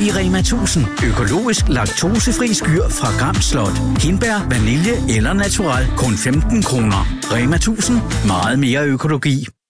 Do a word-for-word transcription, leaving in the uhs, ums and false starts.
i Rema tusind. Økologisk laktosefri skyr fra Gram Slot. Hindbær, vanilje eller natural. Kun femten kroner. Rema tusind. Meget mere økologi.